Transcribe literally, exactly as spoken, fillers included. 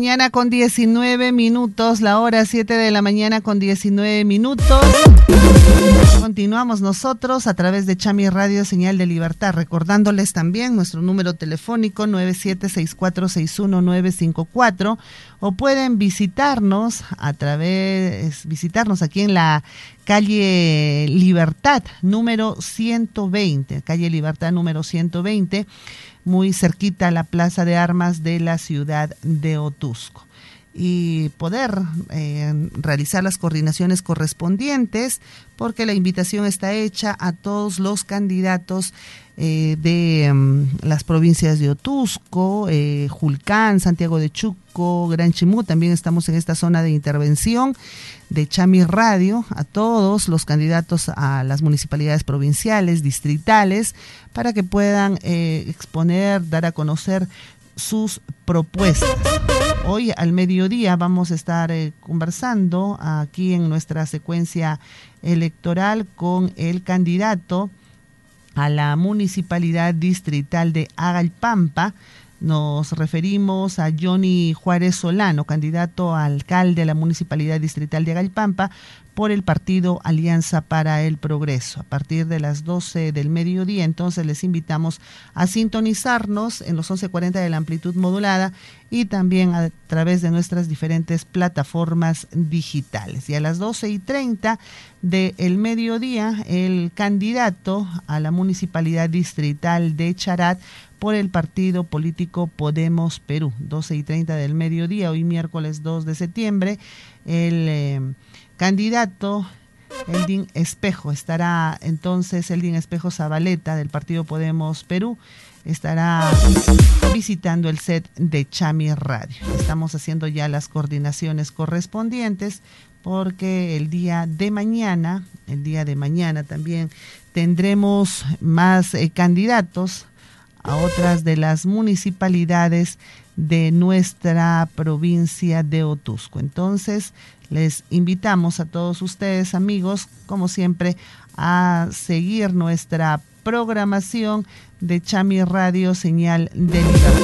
mañana con diecinueve minutos, la hora siete de la mañana con diecinueve minutos. Continuamos nosotros a través de Chami Radio Señal de Libertad, recordándoles también nuestro número telefónico nueve siete seis cuatro seis uno nueve cinco cuatro, o pueden visitarnos a través, visitarnos aquí en la calle Libertad número ciento veinte, calle Libertad número ciento veinte, muy cerquita a la Plaza de Armas de la ciudad de Otuzco, y poder eh, realizar las coordinaciones correspondientes, porque la invitación está hecha a todos los candidatos eh, de um, las provincias de Otuzco, eh, Julcán, Santiago de Chuco, Gran Chimú. También estamos en esta zona de intervención de Chami Radio, a todos los candidatos a las municipalidades provinciales, distritales, para que puedan eh, exponer, dar a conocer sus propuestas. Hoy al mediodía vamos a estar eh, conversando aquí en nuestra secuencia electoral con el candidato a la municipalidad distrital de Agalpampa. Nos referimos a Johnny Juárez Solano, candidato a alcalde de la municipalidad distrital de Agalpampa por el partido Alianza para el Progreso. A partir de las doce del mediodía, entonces les invitamos a sintonizarnos en los once cuarenta de la amplitud modulada y también a través de nuestras diferentes plataformas digitales. Y a las doce y treinta del mediodía, el candidato a la municipalidad distrital de Charat por el partido político Podemos Perú, doce y treinta del mediodía, hoy miércoles dos de septiembre, el eh, candidato Eldin Espejo estará entonces, Eldin Espejo Zabaleta del partido Podemos Perú, estará visitando el set de Chami Radio. Estamos haciendo ya las coordinaciones correspondientes, porque el día de mañana, el día de mañana también tendremos más eh, candidatos a otras de las municipalidades de nuestra provincia de Otuzco. Entonces, les invitamos a todos ustedes, amigos, como siempre, a seguir nuestra programación de Chami Radio Señal de Libertad.